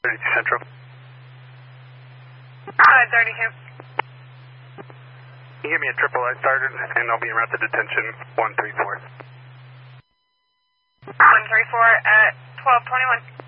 32 Central. 32. You give me a triple I started, and I'll be en route to detention 134. 134 at 1221.